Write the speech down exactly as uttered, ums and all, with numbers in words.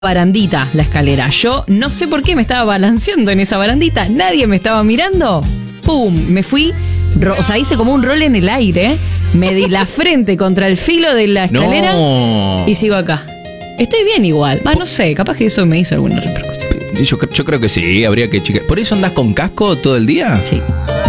barandita la escalera. Yo no sé por qué me estaba balanceando en esa barandita. Nadie me estaba mirando. ¡Pum! Me fui. Ro- o sea, hice como un rol en el aire. Me di la frente contra el filo de la escalera. No. Y sigo acá. Estoy bien igual. Va, no sé. Capaz que eso me hizo alguna repercusión. Yo, yo creo que sí, habría que checar. ¿Por eso andás con casco todo el día? Sí.